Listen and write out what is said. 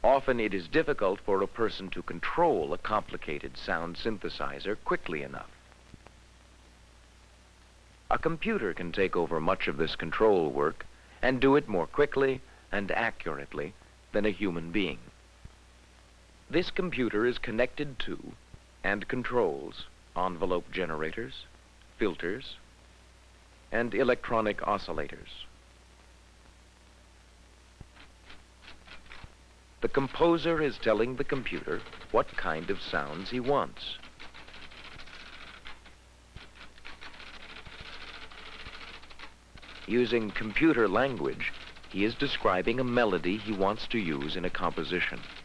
Often it is difficult for a person to control a complicated sound synthesizer quickly enough. A computer can take over much of this control work and do it more quickly and accurately than a human being. This computer is connected to and controls envelope generators, filters, and electronic oscillators. The composer is telling the computer what kind of sounds he wants. Using computer language, he is describing a melody he wants to use in a composition.